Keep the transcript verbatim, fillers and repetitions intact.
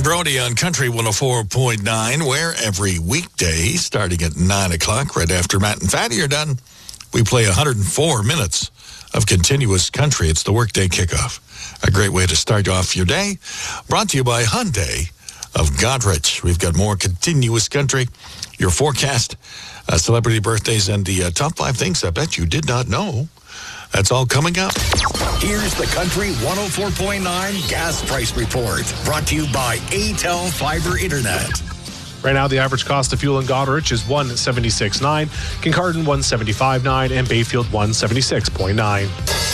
Brody on Country one oh four point nine, where every weekday, starting at nine o'clock, right after Matt and Fatty are done, we play one hundred four minutes of continuous country. It's the workday kickoff. A great way to start off your day. Brought to you by Hyundai of Godrich. We've got more continuous country, your forecast, uh, celebrity birthdays, and the uh, top five things I bet you did not know. That's all coming up. Here's the Country one oh four point nine Gas Price Report, brought to you by A T E L Fiber Internet. Right now, the average cost of fuel in Goderich is one seventy-six point nine, Kincardine one seventy-five point nine, and Bayfield one seventy-six point nine.